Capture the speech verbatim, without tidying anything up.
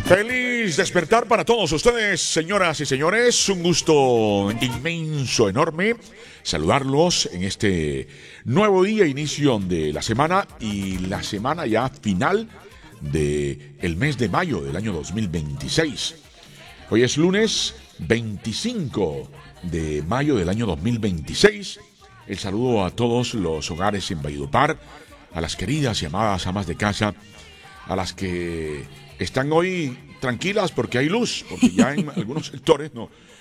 Feliz despertar para todos ustedes, señoras y señores. Un gusto inmenso, enorme, saludarlos en este nuevo día, inicio de la semana y la semana ya final del mes de mayo del año dos mil veintiséis. Hoy es lunes veinticinco de mayo del año dos mil veintiséis. El saludo a todos los hogares en Valledupar, a las queridas y amadas amas de casa, a las que están hoy tranquilas porque hay luz, porque ya en algunos sectores no,